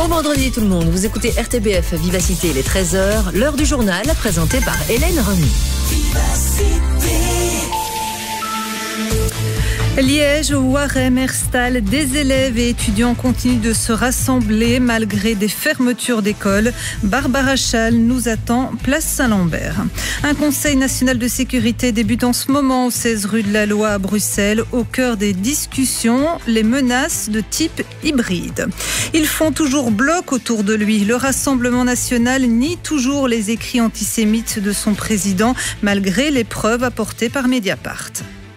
Bon vendredi tout le monde, vous écoutez RTBF Vivacité, les 13h, l'heure du journal présentée par Hélène Remy. Liège, Waremme, Herstal, des élèves et étudiants continuent de se rassembler malgré des fermetures d'écoles. Barbara Chal nous attend, place Saint-Lambert. Un conseil national de sécurité débute en ce moment au 16 rue de la Loi à Bruxelles. Au cœur des discussions, les menaces de type hybride. Ils font toujours bloc autour de lui. Le Rassemblement national nie toujours les écrits antisémites de son président, malgré les preuves apportées par Mediapart.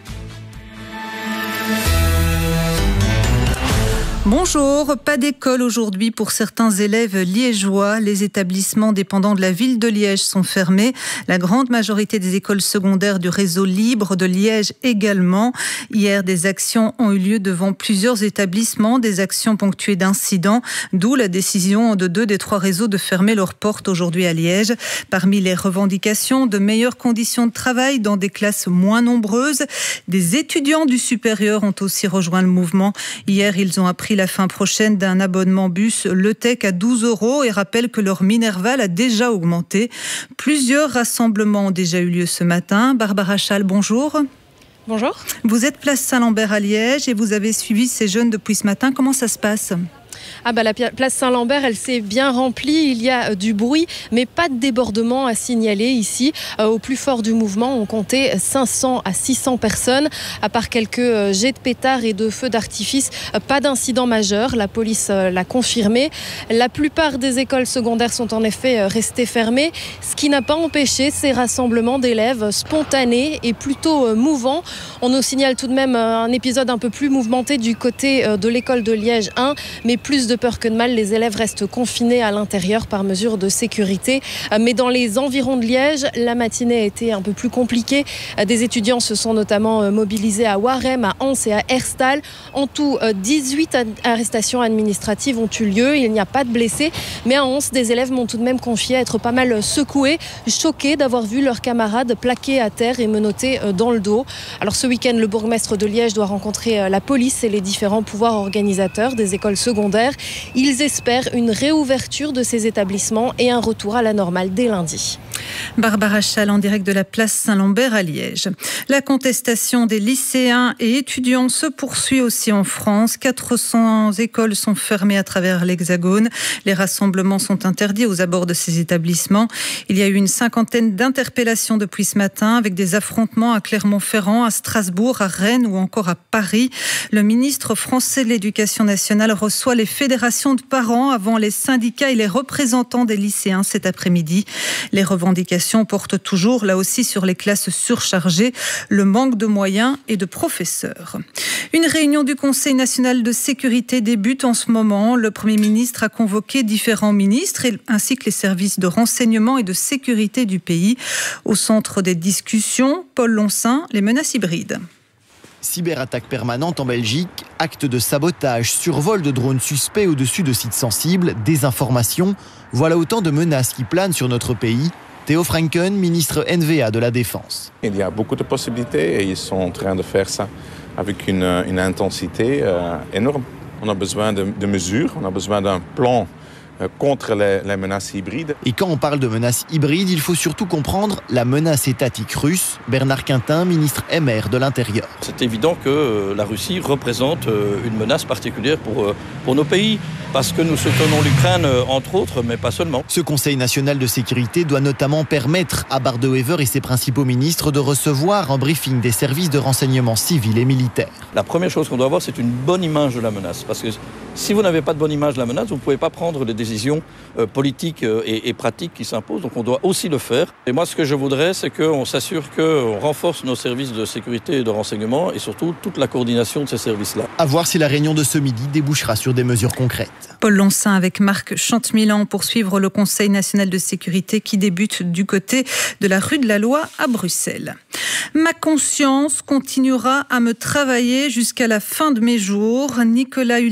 Bonjour, pas d'école aujourd'hui pour certains élèves liégeois. Les établissements dépendant de la ville de Liège sont fermés. La grande majorité des écoles secondaires du réseau libre de Liège également. Hier, des actions ont eu lieu devant plusieurs établissements, des actions ponctuées d'incidents, d'où la décision de 2 des 3 réseaux de fermer leurs portes aujourd'hui à Liège. Parmi les revendications, de meilleures conditions de travail dans des classes moins nombreuses. Des étudiants du supérieur ont aussi rejoint le mouvement. Hier, ils ont appris la fin prochaine d'un abonnement bus LeTech à 12 € et rappellent que leur Minerval a déjà augmenté. Plusieurs rassemblements ont déjà eu lieu ce matin. Barbara Chal, bonjour. Bonjour. Vous êtes place Saint-Lambert à Liège et vous avez suivi ces jeunes depuis ce matin. Comment ça se passe ? La place Saint-Lambert, elle s'est bien remplie. Il y a du bruit, mais pas de débordement à signaler ici. Au plus fort du mouvement, on comptait 500 à 600 personnes. À part quelques jets de pétards et de feux d'artifice, pas d'incident majeur. La police l'a confirmé. La plupart des écoles secondaires sont en effet restées fermées, ce qui n'a pas empêché ces rassemblements d'élèves spontanés et plutôt mouvants. On nous signale tout de même un épisode un peu plus mouvementé du côté de l'école de Liège 1, mais plus de peur que de mal, les élèves restent confinés à l'intérieur par mesure de sécurité. Mais dans les environs de Liège, la matinée a été un peu plus compliquée. Des étudiants se sont notamment mobilisés à Waremme, à Anse et à Herstal. En tout, 18 arrestations administratives ont eu lieu. Il n'y a pas de blessés. Mais à Anse, des élèves m'ont tout de même confié être pas mal secoués, choqués d'avoir vu leurs camarades plaqués à terre et menottés dans le dos. Alors ce week-end, le bourgmestre de Liège doit rencontrer la police et les différents pouvoirs organisateurs des écoles secondaires. Ils espèrent une réouverture de ces établissements et un retour à la normale dès lundi. Barbara Chal en direct de la place Saint-Lambert à Liège. La contestation des lycéens et étudiants se poursuit aussi en France. 400 écoles sont fermées à travers l'Hexagone. Les rassemblements sont interdits aux abords de ces établissements. Il y a eu une 50aine d'interpellations depuis ce matin avec des affrontements à Clermont-Ferrand, à Strasbourg, à Rennes ou encore à Paris. Le ministre français de l'Éducation nationale reçoit les fédérations de parents avant les syndicats et les représentants des lycéens cet après-midi. Les revendications portent toujours, là aussi, sur les classes surchargées, le manque de moyens et de professeurs. Une réunion du Conseil national de sécurité débute en ce moment. Le Premier ministre a convoqué différents ministres ainsi que les services de renseignement et de sécurité du pays. Au centre des discussions, Paul Lonsin, les menaces hybrides. Cyberattaque permanente en Belgique, actes de sabotage, survol de drones suspects au-dessus de sites sensibles, désinformation. Voilà autant de menaces qui planent sur notre pays. Theo Franken, ministre NVA de la Défense. Il y a beaucoup de possibilités et ils sont en train de faire ça avec une intensité énorme. On a besoin de mesures, on a besoin d'un plan contre les menaces hybrides. Et quand on parle de menaces hybrides, il faut surtout comprendre la menace étatique russe. Bernard Quintin, ministre MR de l'Intérieur. C'est évident que la Russie représente une menace particulière pour nos pays, parce que nous soutenons l'Ukraine, entre autres, mais pas seulement. Ce Conseil national de sécurité doit notamment permettre à Bardewever et ses principaux ministres de recevoir un briefing des services de renseignement civils et militaires. La première chose qu'on doit avoir, c'est une bonne image de la menace, parce que si vous n'avez pas de bonne image de la menace, vous ne pouvez pas prendre les décisions politiques et pratiques qui s'imposent. Donc on doit aussi le faire. Et moi, ce que je voudrais, c'est qu'on s'assure qu'on renforce nos services de sécurité et de renseignement et surtout toute la coordination de ces services-là. À voir si la réunion de ce midi débouchera sur des mesures concrètes. Paul Lonsin avec Marc Chantemilan pour suivre le Conseil national de sécurité qui débute du côté de la rue de la Loi à Bruxelles. Ma conscience continuera à me travailler jusqu'à la fin de mes jours. Nicolas Hullens a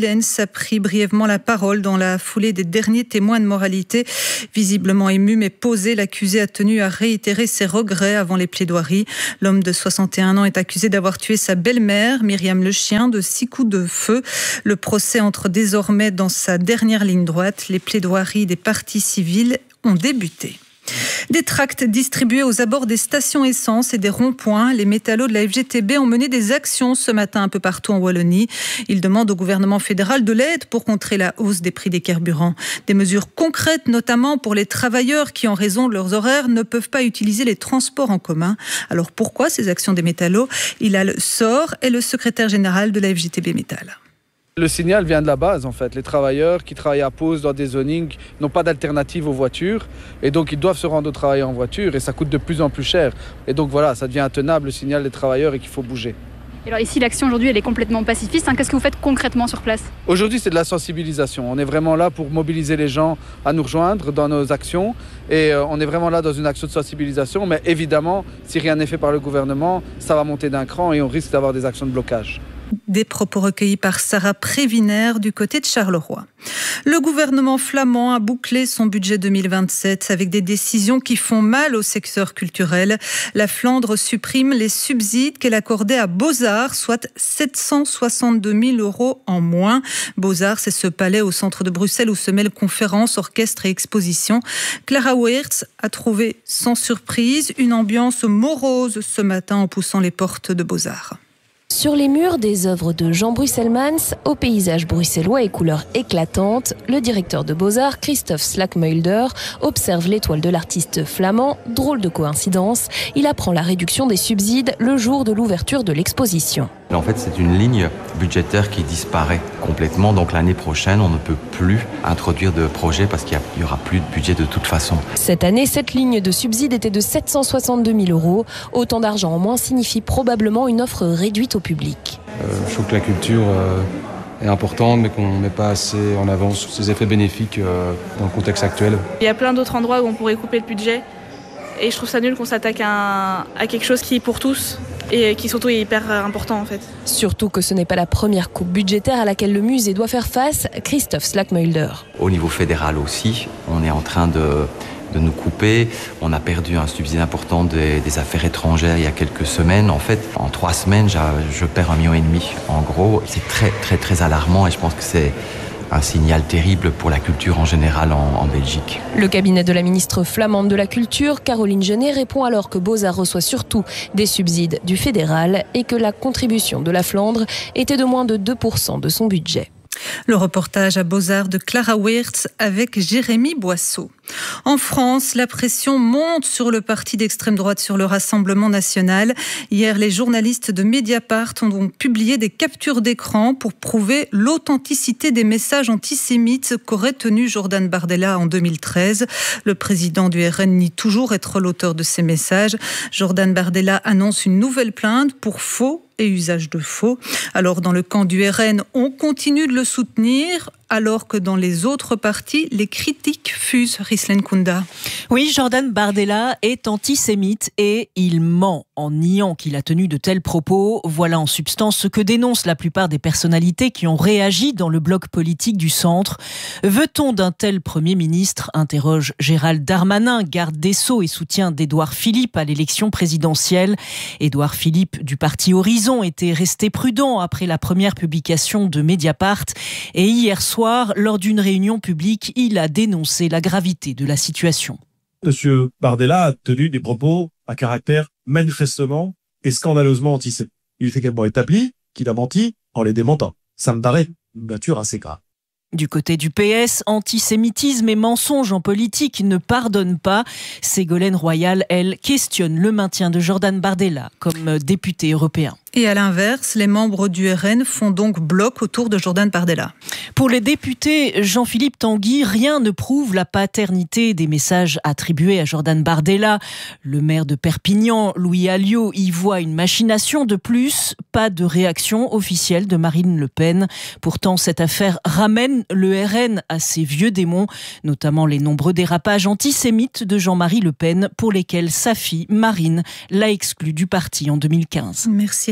a pris brièvement la parole dans la foulée des derniers témoins de moralité. Visiblement ému mais posé, l'accusé a tenu à réitérer ses regrets avant les plaidoiries. L'homme de 61 ans est accusé d'avoir tué sa belle-mère, Myriam Le Chien, de 6 coups de feu. Le procès entre désormais dans sa dernière ligne droite. Les plaidoiries des parties civiles ont débuté. Des tracts distribués aux abords des stations essence et des ronds-points. Les métallos de la FGTB ont mené des actions ce matin un peu partout en Wallonie. Ils demandent au gouvernement fédéral de l'aide pour contrer la hausse des prix des carburants. Des mesures concrètes, notamment pour les travailleurs qui, en raison de leurs horaires, ne peuvent pas utiliser les transports en commun. Alors pourquoi ces actions des métallos ? Hilal Sor est le secrétaire général de la FGTB Métal. Le signal vient de la base en fait. Les travailleurs qui travaillent à pause dans des zonings n'ont pas d'alternative aux voitures et donc ils doivent se rendre au travail en voiture et ça coûte de plus en plus cher. Et donc voilà, ça devient intenable le signal des travailleurs et qu'il faut bouger. Et alors ici, l'action aujourd'hui, elle est complètement pacifiste. Qu'est-ce que vous faites concrètement sur place ? Aujourd'hui, c'est de la sensibilisation. On est vraiment là pour mobiliser les gens à nous rejoindre dans nos actions et on est vraiment là dans une action de sensibilisation. Mais évidemment, si rien n'est fait par le gouvernement, ça va monter d'un cran et on risque d'avoir des actions de blocage. Des propos recueillis par Sarah Prévinaire du côté de Charleroi. Le gouvernement flamand a bouclé son budget 2027 avec des décisions qui font mal au secteur culturel. La Flandre supprime les subsides qu'elle accordait à Beaux-Arts, soit 762 000 € en moins. Beaux-Arts, c'est ce palais au centre de Bruxelles où se mêlent conférences, orchestres et expositions. Clara Weerts a trouvé sans surprise une ambiance morose ce matin en poussant les portes de Beaux-Arts. Sur les murs, des œuvres de Jean Brusselmans, au paysage bruxellois et couleurs éclatantes, le directeur de Beaux-Arts, Christophe Slakmulder, observe l'étoile de l'artiste flamand. Drôle de coïncidence, il apprend la réduction des subsides le jour de l'ouverture de l'exposition. En fait, c'est une ligne budgétaire qui disparaît complètement. Donc l'année prochaine, on ne peut plus introduire de projet parce qu'il n'y aura plus de budget de toute façon. Cette année, cette ligne de subsides était de 762 000 €. Autant d'argent en moins signifie probablement une offre réduite au public. Je trouve que la culture est importante, mais qu'on ne met pas assez en avant sur ses effets bénéfiques dans le contexte actuel. Il y a plein d'autres endroits où on pourrait couper le budget. Et je trouve ça nul qu'on s'attaque à quelque chose qui est pour tous et qui surtout est hyper important en fait. Surtout que ce n'est pas la première coupe budgétaire à laquelle le musée doit faire face, Christophe Slakmulder. Au niveau fédéral aussi, on est en train de nous couper. On a perdu un subside important des affaires étrangères il y a quelques semaines. En fait, en 3 semaines, je perds 1,5 million. En gros, c'est très, très, très alarmant et je pense que c'est un signal terrible pour la culture en général en Belgique. Le cabinet de la ministre flamande de la Culture, Caroline Genet, répond alors que Beaux-Arts reçoit surtout des subsides du fédéral et que la contribution de la Flandre était de moins de 2% de son budget. Le reportage à Beaux-Arts de Clara Weerts avec Jérémy Boisseau. En France, la pression monte sur le parti d'extrême droite sur le Rassemblement national. Hier, les journalistes de Mediapart ont donc publié des captures d'écran pour prouver l'authenticité des messages antisémites qu'aurait tenu Jordan Bardella en 2013. Le président du RN nie toujours être l'auteur de ces messages. Jordan Bardella annonce une nouvelle plainte pour faux et usage de faux. Alors, dans le camp du RN, on continue de le soutenir, alors que dans les autres partis, les critiques fusent. Rislen Kounda. Oui, Jordan Bardella est antisémite et il ment en niant qu'il a tenu de tels propos. Voilà en substance ce que dénoncent la plupart des personnalités qui ont réagi dans le bloc politique du centre. Veut-on d'un tel Premier ministre ? Interroge Gérald Darmanin, garde des Sceaux et soutien d'Édouard Philippe à l'élection présidentielle. Édouard Philippe du parti Horizon était resté prudent après la première publication de Mediapart et hier soir, lors d'une réunion publique, il a dénoncé la gravité de la situation. Monsieur Bardella a tenu des propos à caractère manifestement et scandaleusement antisémite. Il est également établi qu'il a menti en les démentant. Ça me paraît une nature assez grave. Du côté du PS, antisémitisme et mensonges en politique ne pardonnent pas. Ségolène Royal, elle, questionne le maintien de Jordan Bardella comme député européen. Et à l'inverse, les membres du RN font donc bloc autour de Jordan Bardella. Pour les députés Jean-Philippe Tanguy, rien ne prouve la paternité des messages attribués à Jordan Bardella. Le maire de Perpignan, Louis Alliot, y voit une machination de plus. Pas de réaction officielle de Marine Le Pen. Pourtant, cette affaire ramène le RN à ses vieux démons, notamment les nombreux dérapages antisémites de Jean-Marie Le Pen, pour lesquels sa fille, Marine, l'a exclu du parti en 2015. Merci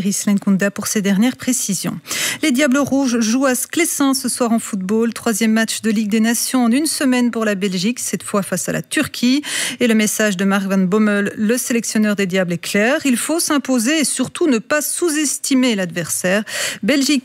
Iris Lenkunda pour ces dernières précisions. Les Diables Rouges jouent à Sclessin ce soir en football. 3e match de Ligue des Nations en une semaine pour la Belgique, cette fois face à la Turquie. Et le message de Mark van Bommel, le sélectionneur des Diables, est clair. Il faut s'imposer et surtout ne pas sous-estimer l'adversaire. Belgique